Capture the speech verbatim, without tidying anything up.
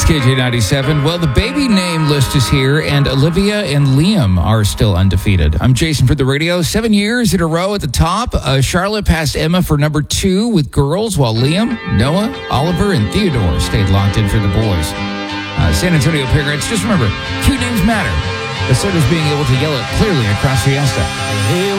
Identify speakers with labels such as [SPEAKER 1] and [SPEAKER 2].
[SPEAKER 1] K J ninety-seven. Well, the baby name list is here, and Olivia and Liam are still undefeated. I'm Jason for the radio. Seven years in a row at the top. Uh, Charlotte passed Emma for number two with girls, while Liam, Noah, Oliver, and Theodore stayed locked in for the boys. Uh, San Antonio parents, just remember, cute names matter. So does being able to yell it clearly across Fiesta.